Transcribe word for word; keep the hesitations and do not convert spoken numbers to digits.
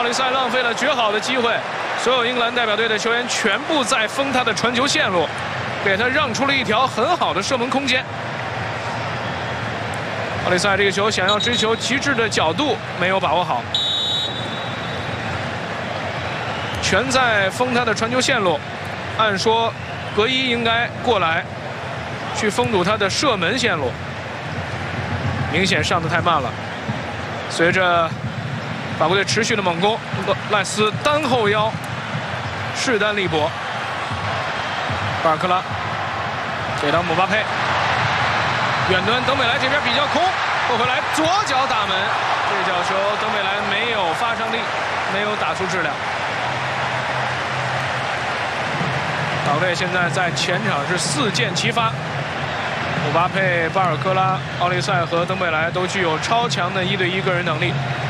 利赛浪费了绝好的机会，所有英格兰代表队的球员全部在封他的传球线路，给他让出了一条很好的射门空间。奥利赛这个球想要追求极致的角度，没有把握好，全在封他的传球线路。按说格伊应该过来去封堵他的射门线路，明显上得太慢了。随着法国队持续的猛攻，赖斯单后腰势单力薄，巴尔科拉给到姆巴佩，远端登贝莱这边比较空，后回来左脚打门，这脚球登贝莱没有发上力，没有打出质量。法国队现在在前场是四箭齐发，姆巴佩、巴尔科拉、奥利赛和登贝莱都具有超强的一对一个人能力。